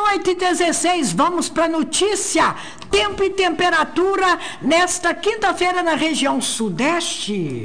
8h16, vamos para a notícia. Tempo e temperatura nesta quinta-feira na região sudeste.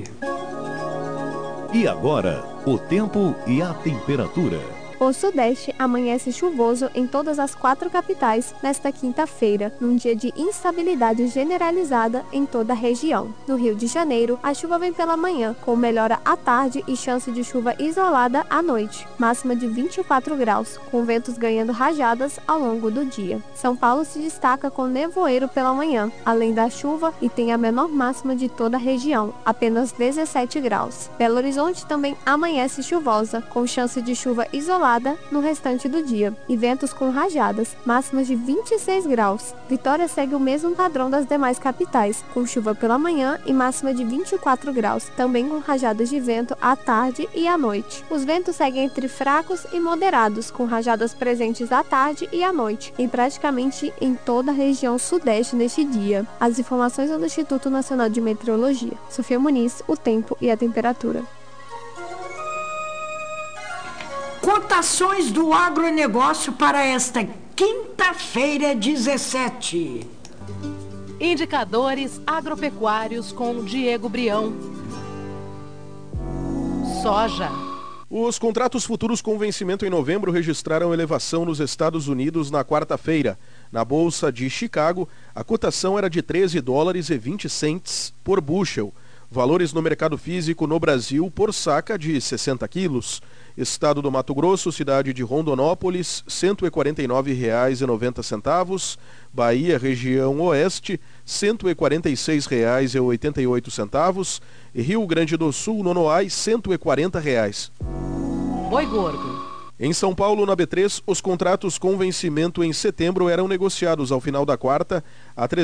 E agora, o tempo e a temperatura. O Sudeste amanhece chuvoso em todas as 4 capitais nesta quinta-feira, num dia de instabilidade generalizada em toda a região. No Rio de Janeiro, a chuva vem pela manhã, com melhora à tarde e chance de chuva isolada à noite, máxima de 24 graus, com ventos ganhando rajadas ao longo do dia. São Paulo se destaca com nevoeiro pela manhã, além da chuva, e tem a menor máxima de toda a região, apenas 17 graus. Belo Horizonte também amanhece chuvosa, com chance de chuva isolada no restante do dia, e ventos com rajadas, máximas de 26 graus. Vitória segue o mesmo padrão das demais capitais, com chuva pela manhã e máxima de 24 graus, também com rajadas de vento à tarde e à noite. Os ventos seguem entre fracos e moderados, com rajadas presentes à tarde e à noite, em praticamente em toda a região sudeste neste dia. As informações são do Instituto Nacional de Meteorologia. Sofia Muniz, o tempo e a temperatura. Cotações do agronegócio para esta quinta-feira 17. Indicadores agropecuários com Diego Brião. Soja. Os contratos futuros com vencimento em novembro registraram elevação nos Estados Unidos na quarta-feira. Na Bolsa de Chicago, a cotação era de $13,20 por bushel. Valores no mercado físico no Brasil por saca de 60 quilos. Estado do Mato Grosso, cidade de Rondonópolis, R$ 149,90. Bahia, região oeste, R$ 146,88. E Rio Grande do Sul, Nonoai, R$ 140. Boi gordo. Em São Paulo, na B3, os contratos com vencimento em setembro eram negociados ao final da quarta a R$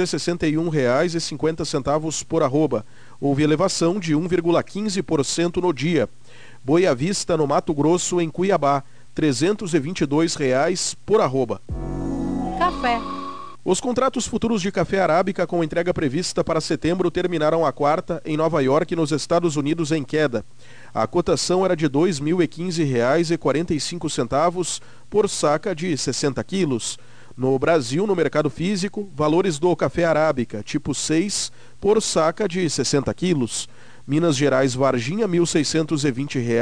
361,50 por arroba. Houve elevação de 1,15% no dia. Boi à vista no Mato Grosso, em Cuiabá, R$ 322 por arroba. Café. Os contratos futuros de café arábica com entrega prevista para setembro terminaram a quarta em Nova York, nos Estados Unidos, em queda. A cotação era de R$ 2.015,45 por saca de 60 quilos. No Brasil, no mercado físico, valores do café arábica, tipo 6, por saca de 60 quilos. Minas Gerais, Varginha, R$ 1.620.